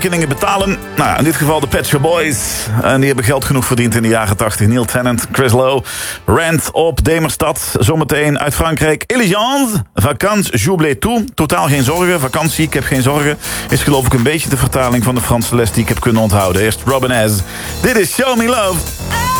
rekeningen betalen. Nou, in dit geval de Pet Shop Boys. En die hebben geld genoeg verdiend in de jaren 80. Neil Tennant, Chris Lowe, Rent op Demerstad. Zometeen uit Frankrijk. Elegance, vacances, j'oublie tout. Totaal geen zorgen, vakantie, ik heb geen zorgen. Is geloof ik een beetje de vertaling van de Franse les die ik heb kunnen onthouden. Eerst Robin S. Dit is Show Me Love.